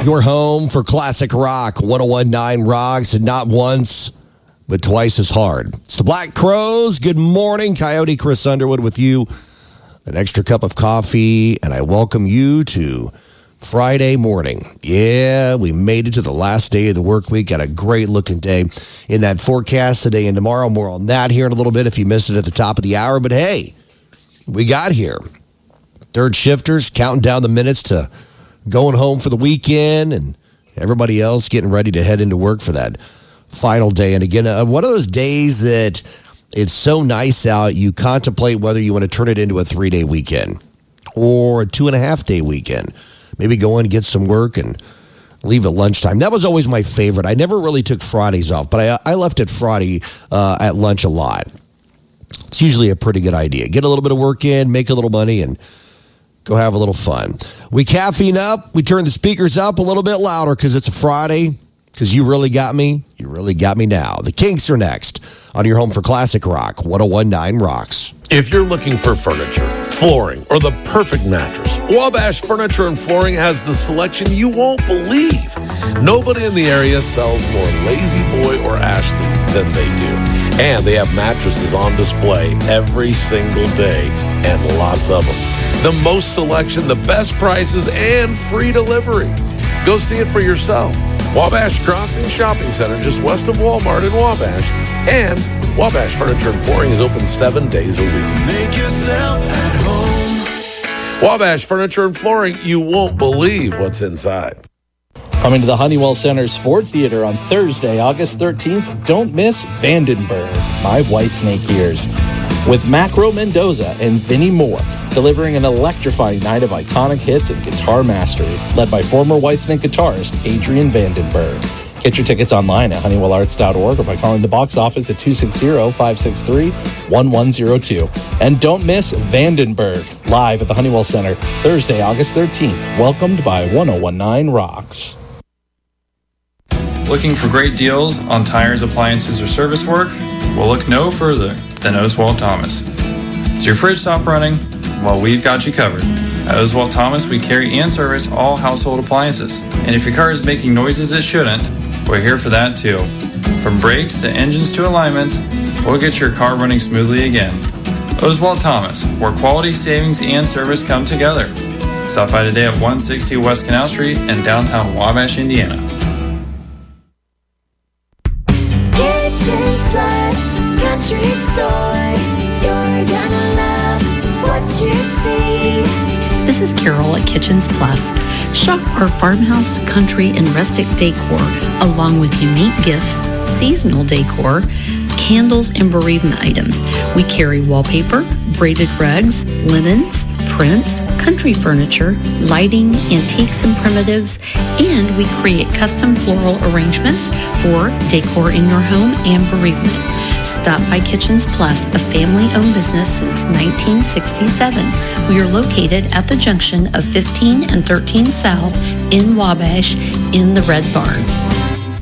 Your home for classic rock, 101.9 Rocks, and not once, but twice as hard. It's the Black Crowes. Good morning, Coyote Chris Underwood with you. An extra cup of coffee, and I welcome you to Friday morning. Yeah, we made it to the last day of the work week. Got a great looking day in that forecast today and tomorrow. More on that here in a little bit if you missed it at the top of the hour. But hey, we got here. Third shifters counting down the minutes to going home for the weekend, and everybody else getting ready to head into work for that final day. And again, one of those days that it's so nice out, you contemplate whether you want to turn it into a 3-day weekend or a 2.5-day weekend. Maybe go in and get some work and leave at lunchtime. That was always my favorite. I never really took Fridays off, but I left at Friday at lunch a lot. It's usually a pretty good idea. Get a little bit of work in, make a little money, and go have a little fun. We caffeine up. We turn the speakers up a little bit louder because it's a Friday. Because you really got me. You really got me now. The Kinks are next on your home for classic rock, 101.9 Rocks. If you're looking for furniture, flooring, or the perfect mattress, Wabash Furniture and Flooring has the selection you won't believe. Nobody in the area sells more Lazy Boy or Ashley than they do. And they have mattresses on display every single day, and lots of them. The most selection, the best prices, and free delivery. Go see it for yourself. Wabash Crossing Shopping Center, just west of Walmart in Wabash. And Wabash Furniture and Flooring is open 7 days a week. Make yourself at home. Wabash Furniture and Flooring, you won't believe what's inside. Coming to the Honeywell Center's Ford Theater on Thursday, August 13th, don't miss Vandenberg, My Whitesnake Years, with Macro Mendoza and Vinnie Moore, delivering an electrifying night of iconic hits and guitar mastery, led by former Whitesnake guitarist Adrian Vandenberg. Get your tickets online at HoneywellArts.org or by calling the box office at 260-563-1102. And don't miss Vandenberg, live at the Honeywell Center, Thursday, August 13th, welcomed by 101.9 Rocks. Looking for great deals on tires, appliances, or service work? Well, look no further than Oswald Thomas. Does your fridge stop running? Well, we've got you covered. At Oswald Thomas, we carry and service all household appliances. And if your car is making noises it shouldn't, we're here for that too. From brakes to engines to alignments, we'll get your car running smoothly again. Oswald Thomas, where quality, savings, and service come together. Stop by today at 160 West Canal Street in downtown Wabash, Indiana. Kitchens Plus Country Store. You're gonna love what you see. This is Carol at Kitchens Plus. Shop our farmhouse, country, and rustic decor, along with unique gifts, seasonal decor, candles, and bereavement items. We carry wallpaper, braided rugs, linens, prints, country furniture, lighting, antiques and primitives, and we create custom floral arrangements for decor in your home and bereavement. Stop by Kitchens Plus, a family-owned business since 1967. We are located at the junction of 15 and 13 South in Wabash in the Red Barn.